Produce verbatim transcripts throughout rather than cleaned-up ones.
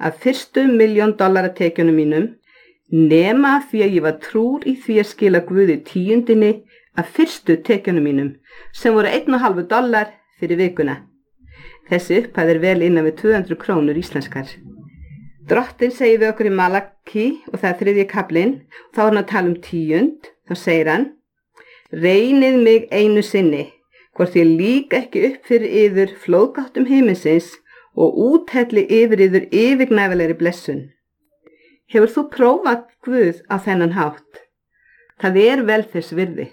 af fyrstu milljón dollara tekjunum mínum nema því að ég var trúr í því að skila Guði tíundinni af fyrstu tekjunum mínum sem voru einn og halvu dollar fyrir vikuna. Þessi upphæð er vel innan við tvö hundruð krónur íslenskar. Drottinn segir við okkur í Malaki og það er þriðji kaflinn, þá er hann að tala um tíund, þá segir hann: reynið mig einu sinni, hvort ég lík ekki upp fyrir yður flóðgáttum himinsins og úthelli yfir yður yfirgnæfilegri blessun. Hefur þú prófað Guð á þennan hátt? Það er vel þess virði.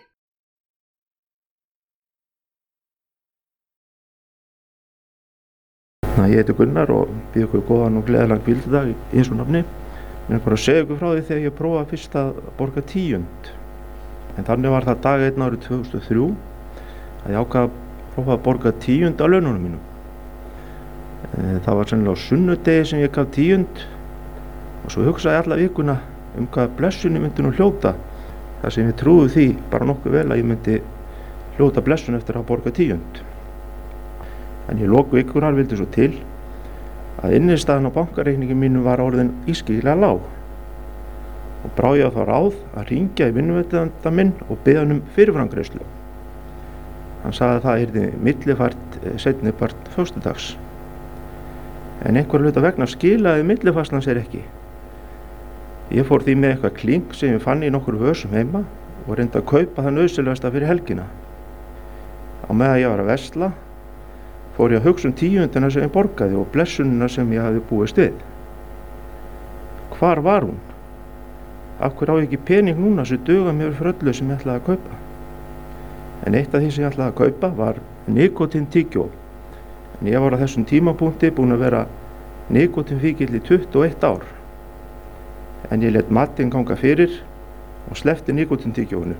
Ég heiti Gunnar og býð ykkur góðan og gleðilegan hvíldardag í Jesú nafni. Ég er bara að segja ykkur frá því þegar ég prófaði fyrst að borga tíund. En þannig var það dag einn árið tvö þúsund og þrjú að ég ákvað að prófa að borga tíund á laununum mínum. Það var sennilega á sunnudegi sem ég gaf tíund og svo hugsaði ég alla vikuna um hvað blessunni myndi nú hljóta. Það sem ég trúði því bara nokkuð vel að ég myndi hljóta blessun eftir að borga tíund. En í lok vikunar vildi svo til að innistæðan á bankareikningi mínu var orðin ískyggilega lág og brá ég á þá ráð að hringja í vinnuveitanda minn og biðja hann um fyrirframgreiðslu. Hann sagði að það yrði millifært seinni part föstudags. En einhverra hluta vegna skilaði millifærslan sér ekki. Ég fór því með eitthvað klink sem ég fann í nokkur vösum heima og reyndi að kaupa það nauðsynlegasta fyrir helgina. Á meðan ég var að versla fór ég að hugsa um tíundina sem ég borgaði og blessunina sem ég hafði búist við. Hvar var hún? Af hverju á ég ekki pening núna sem duga mér fyrir öllu sem ég ætlaði að kaupa? En eitt af því sem ég ætlaði að kaupa var nikótíntyggjói. En ég var á þessum tímapunkti búinn að vera nikótínfíkill í tuttugu og eitt ár. En ég lét matinn ganga fyrir og sleppti nikótíntyggjóinu.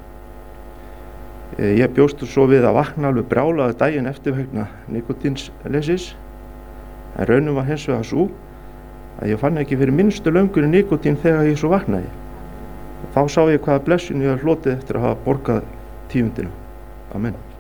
Ég bjóst svo við að vakna alveg brjálaður daginn eftir vegna nikótínsleysis, en raunin var hins vegar sú að ég fann ekki fyrir minnstu löngun í nikótín þegar ég svo vaknaði. Þá sá ég hvaða blessun ég hafði hlotið eftir að hafa borgað tíundina. Amen.